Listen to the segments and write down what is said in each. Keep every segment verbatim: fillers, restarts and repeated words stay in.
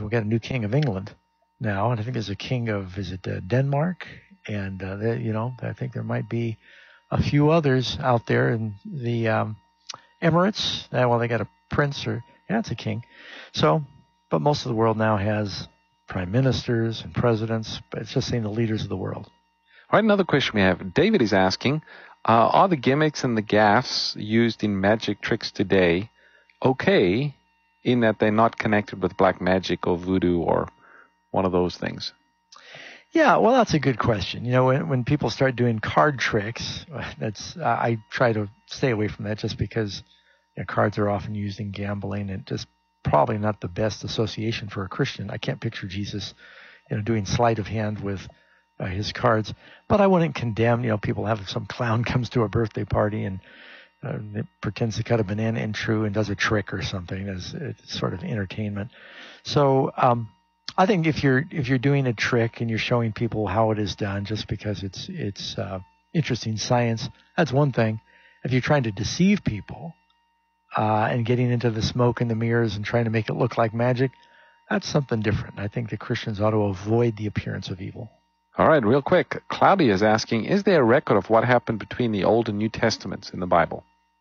we've got a new king of England now, and I think there's a king of, is it uh, Denmark? And, uh, they, you know, I think there might be a few others out there in the um, Emirates. Uh, well, they got a prince or, yeah, it's a king. So, but most of the world now has prime ministers and presidents, but it's just saying the leaders of the world. All right, another question we have. David is asking, uh, are the gimmicks and the gaffes used in magic tricks today okay in that they're not connected with black magic or voodoo or one of those things? Yeah, well, that's a good question. You know, when, when people start doing card tricks, that's uh, I try to stay away from that just because you know, cards are often used in gambling and just probably not the best association for a Christian. I can't picture Jesus, you know, doing sleight of hand with uh, his cards. But I wouldn't condemn, you know, people have some clown comes to a birthday party and uh, pretends to cut a banana in true and does a trick or something as a sort of entertainment. So um, I think if you're if you're doing a trick and you're showing people how it is done just because it's it's uh, interesting science, that's one thing. If you're trying to deceive people uh, and getting into the smoke and the mirrors and trying to make it look like magic, that's something different. I think the Christians ought to avoid the appearance of evil. All right, real quick. Claudia is asking, is there a record of what happened between the Old and New Testaments in the Bible?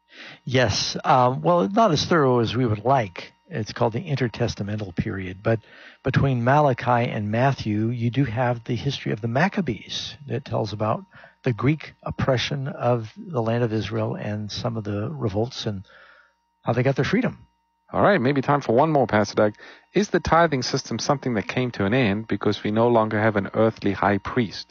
Yes. Um, well, not as thorough as we would like. It's called the intertestamental period. But between Malachi and Matthew, you do have the history of the Maccabees that tells about the Greek oppression of the land of Israel and some of the revolts and how they got their freedom. All right, maybe time for one more, Pastor Doug. Is the tithing system something that came to an end because we no longer have an earthly high priest?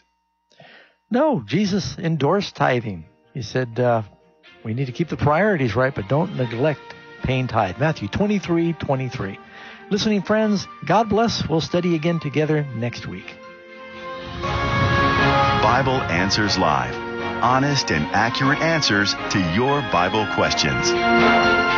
No, Jesus endorsed tithing. He said, uh, we need to keep the priorities right, but don't neglect paying tithe. Matthew twenty-three twenty-three. Listening friends, God bless. We'll study again together next week. Bible Answers Live. Honest and accurate answers to your Bible questions.